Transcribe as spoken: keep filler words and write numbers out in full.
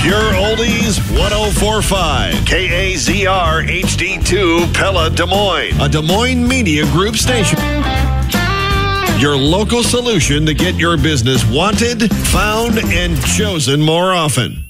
Pure Oldies one oh four point five. K A Z R H D two Pella, Des Moines. A Des Moines Media Group station. Your local solution to get your business wanted, found, and chosen more often.